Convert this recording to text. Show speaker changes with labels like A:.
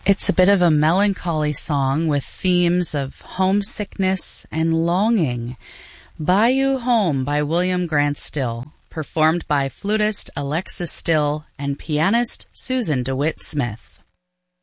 A: It's a bit of a melancholy song with themes of homesickness and longing. Buy You Home by William Grant Still, performed by flutist Alexis Still and pianist Susan DeWitt Smith.